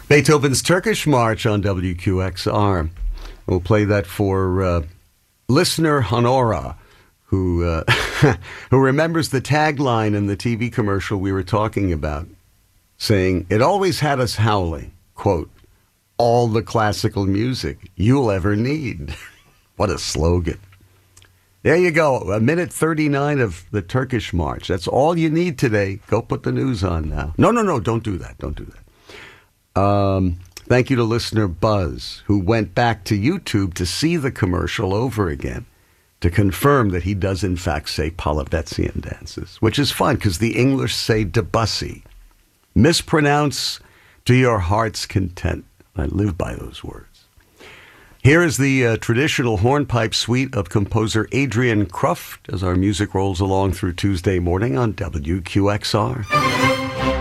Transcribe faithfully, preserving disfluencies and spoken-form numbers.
Beethoven's Turkish March on W Q X R. We'll play that for uh, listener Honora, who uh, who remembers the tagline in the T V commercial we were talking about, saying, "It always had us howling," quote, "all the classical music you'll ever need." What a slogan. There you go, a minute thirty-nine of the Turkish March. That's all you need today. Go put the news on now. No, no, no, don't do that. Don't do that. Um, thank you to listener Buzz, who went back to YouTube to see the commercial over again to confirm that he does, in fact, say Polovetzian dances, which is fun because the English say Debussy. Mispronounce to your heart's content. I live by those words. Here is the uh, traditional hornpipe suite of composer Adrian Kruft as our music rolls along through Tuesday morning on W Q X R.